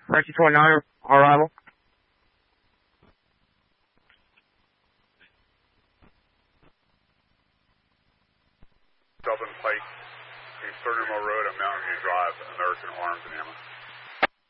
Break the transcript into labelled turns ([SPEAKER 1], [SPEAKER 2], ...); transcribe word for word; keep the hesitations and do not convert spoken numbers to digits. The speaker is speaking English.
[SPEAKER 1] nineteen twenty-nine, arrival.
[SPEAKER 2] Dublin Pike, Thirty Mill Road on Mountain View Drive, American Arms and Ammo.